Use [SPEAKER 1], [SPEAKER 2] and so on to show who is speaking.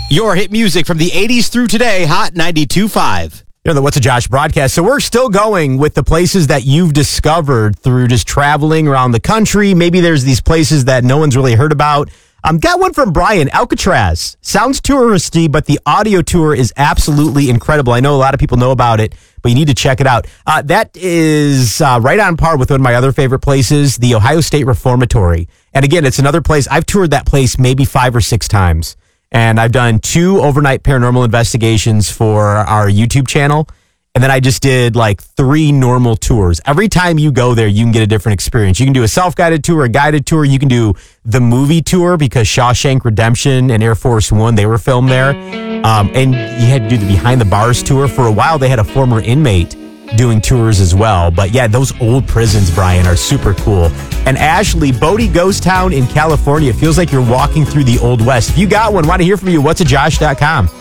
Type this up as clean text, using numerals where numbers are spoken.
[SPEAKER 1] Your hit music from the 80s through today, Hot 92.5.
[SPEAKER 2] The What's a Josh broadcast. So we're still going with the places that you've discovered through just traveling around the country. Maybe there's these places that no one's really heard about. Got one from Brian. Alcatraz. Sounds touristy, but the audio tour is absolutely incredible. I know a lot of people know about it, but you need to check it out. That is right on par with one of my other favorite places, the Ohio State Reformatory. And again, it's another place. I've toured that place maybe 5 or 6 times. And I've done 2 overnight paranormal investigations for our YouTube channel. And then I just did like 3 normal tours. Every time you go there, you can get a different experience. You can do a self-guided tour, a guided tour. You can do the movie tour because Shawshank Redemption and Air Force One, they were filmed there. And you had to do the behind the bars tour. For a while, they had a former inmate doing tours as well. But yeah, those old prisons, Brian, are super cool. And Ashley, Bodie Ghost Town in California. It feels like you're walking through the Old West. If you got one, want to hear from you, whatsajosh.com.